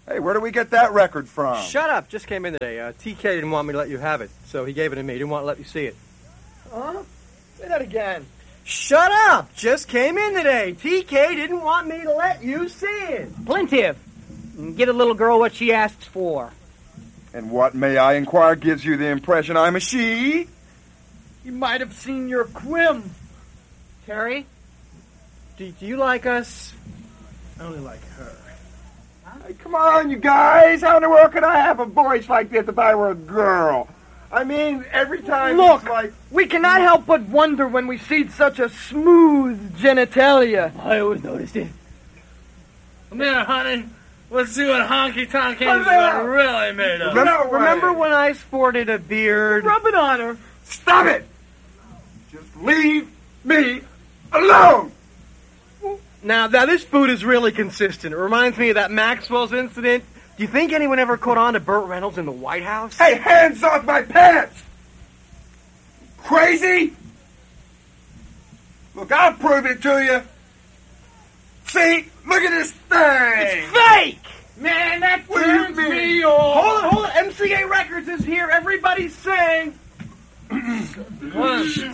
Hey, where do we get that record from? Shut up. Just came in today. TK didn't want me to let you have it, so he gave it to me. He didn't want to let you see it. Huh? Say that again. Shut up. Just came in today. TK didn't want me to let you see it. Plaintiff, get a little girl what she asks for. And what, may I inquire, gives you the impression I'm a she? You might have seen your quim. Terry? Do you like us? I only like her. Hey, come on, you guys. How in the world could I have a voice like this if I were a girl? I mean, every time Look, it's like... we cannot help but wonder when we see such a smooth genitalia. I always noticed it. Come here, honey. Let's see what honky-tonk is really made of. Remember when I sported a beard? Rub it on her. Stop it! Just leave me alone! Now, this food is really consistent. It reminds me of that Maxwell's incident. Do you think anyone ever caught on to Burt Reynolds in the White House? Hey, hands off my pants! Crazy? Look, I'll prove it to you. See? Look at this thing! It's fake! Man, that What do you turns mean? me off. Hold it. MCA Records is here. Everybody sing. One,